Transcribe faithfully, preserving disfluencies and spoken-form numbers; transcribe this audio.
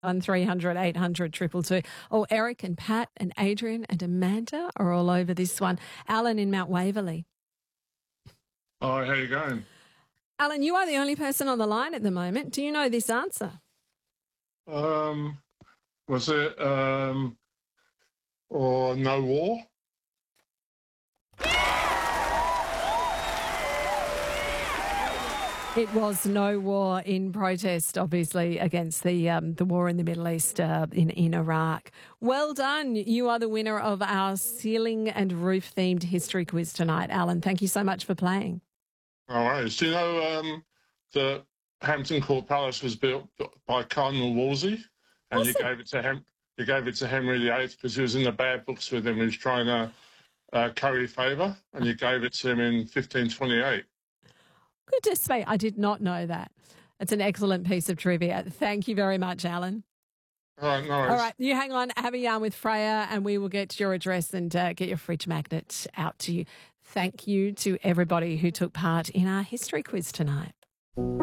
On three hundred eight hundred two two two. Oh, Eric and Pat and Adrian and Amanda are all over this one. Alan in Mount Waverley. Hi, how you going? Alan, you are the only person on the line at the moment. Do you know this answer? Um, was it um, or no war? It was no war in protest, obviously, against the um, the war in the Middle East uh, in, in Iraq. Well done. You are the winner of our ceiling and roof themed history quiz tonight, Alan. Thank you so much for playing. All right. Do you know um, that Hampton Court Palace was built by Cardinal Wolsey, and Was you it? gave it to him? You gave it to Henry the Eighth because he was in the bad books with him. He was trying to uh, curry favour, and you gave it to him in fifteen twenty-eight. Goodness me, I did not know that. It's an excellent piece of trivia. Thank you very much, Alan. All right, no worries. All right, you hang on, have a yarn with Freya, and we will get your address and uh, get your fridge magnet out to you. Thank you to everybody who took part in our history quiz tonight.